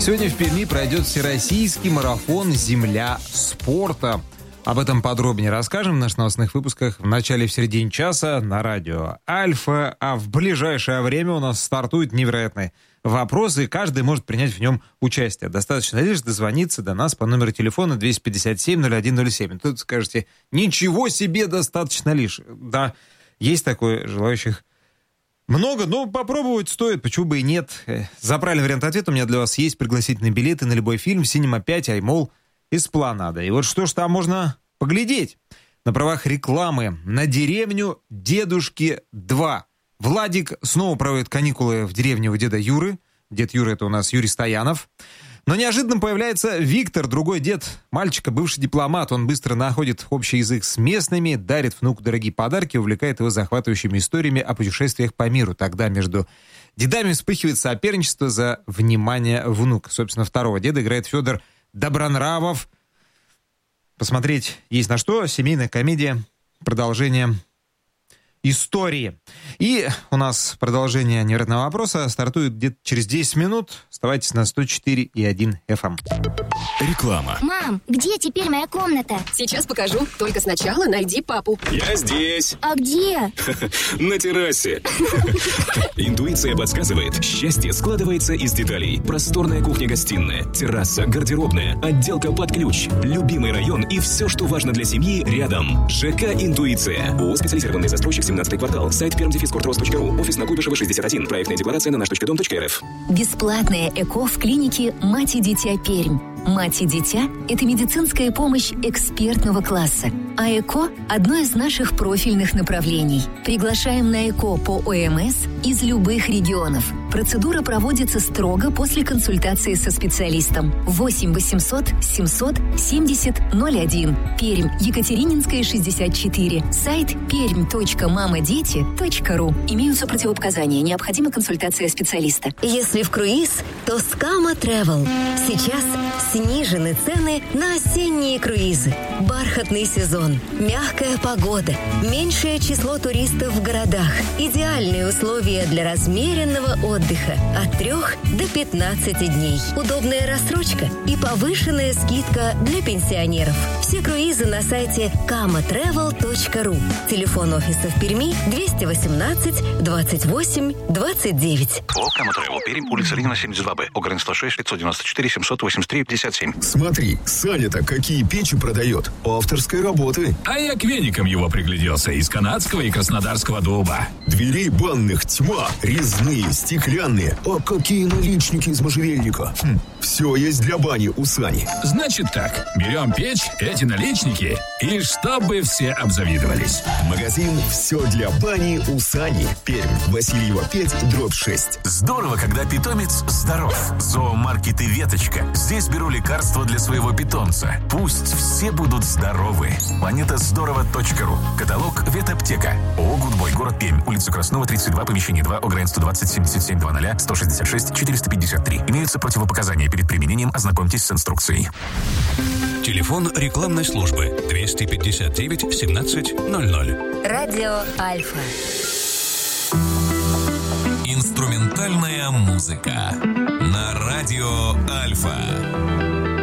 Сегодня в Перми пройдет всероссийский марафон «Земля спорта». Об этом подробнее расскажем в наших новостных выпусках в начале и в середине часа на радио «Альфа». А в ближайшее время у нас стартует невероятный вопрос, и каждый может принять в нем участие. Достаточно лишь дозвониться до нас по номеру телефона 257-0107. Тут скажете, ничего себе, достаточно лишь. Да, есть такое, желающих много, но попробовать стоит, почему бы и нет. За правильный вариант ответа у меня для вас есть пригласительные билеты на любой фильм «Cinema 5», «Аймол», «Эспланада». И вот что ж там можно поглядеть. На правах рекламы «На деревню дедушки 2». Владик снова проводит каникулы в деревне у деда Юры. Дед Юра — это у нас Юрий Стоянов. Но неожиданно появляется Виктор, другой дед мальчика, бывший дипломат. Он быстро находит общий язык с местными, дарит внуку дорогие подарки, увлекает его захватывающими историями о путешествиях по миру. Тогда между дедами вспыхивает соперничество за внимание внука. Собственно, второго деда играет Федор Добронравов. Посмотреть есть на что. Семейная комедия. Продолжение истории. И у нас продолжение невероятного вопроса стартует где-то через 10 минут. Оставайтесь на 104,1 FM. Реклама. Мам, где теперь моя комната? Сейчас покажу. Только сначала найди папу. Я здесь. А где? На террасе. Интуиция подсказывает, счастье складывается из деталей. Просторная кухня-гостиная, терраса, гардеробная, отделка под ключ, любимый район и все, что важно для семьи, рядом. ЖК «Интуиция». ООО «Специализированный застройщик», 17-й квартал. Сайт perm-куртрост.ру. Офис на Куйбышева, 61. Проектная декларация на наш.дом.рф. Бесплатное ЭКО в клинике «Мать и дитя Пермь». «Мать и дитя» — это медицинская помощь экспертного класса. А ЭКО — одно из наших профильных направлений. Приглашаем на ЭКО по ОМС из любых регионов. Процедура проводится строго после консультации со специалистом. 8 800 700 70 01. Пермь, Екатерининская, 64. Сайт perm.mamadeti.ru. Имеются противопоказания. Необходима консультация специалиста. Если в круиз, то Скама Travel. Сейчас снижены цены на осенние круизы. Бархатный сезон, мягкая погода, меньшее число туристов в городах, идеальные условия для размеренного отдыха от 3 до 15 дней. Удобная рассрочка и повышенная скидка для пенсионеров. Все круизы на сайте kamatravel.ru. Телефон офиса в Перми 218 28 29. ООО «Кама Travel», Пермь, улица Ленина, 72Б, округ 106, 594 783 57. Смотри, Саня-то какие печи продает. Авторской работы. А я к веникам его пригляделся из канадского и краснодарского дуба. Дверей банных тьма, резные, стеклянные. А какие наличники из можжевельника. Все есть для бани у Сани. Значит так, берем печь, эти наличники, и чтобы все обзавидовались. Магазин «Все для бани» у Сани. Пермь, Васильева 5, дробь 6. Здорово, когда питомец здоров. Зоомаркет и веточка. Здесь беру лекарства для своего питомца. Пусть все будут здоровы. Planetazdорово.ру. Каталог «Ветаптека». ООО «Гудбой», город Пермь, улица Краснова, 32, помещение 2, ОГРН 120 77 00 166 453. Имеются противопоказания перед применением. Ознакомьтесь с инструкцией. Телефон рекламной службы 259 17 00. Радио Альфа. Инструментальная музыка на радио Альфа.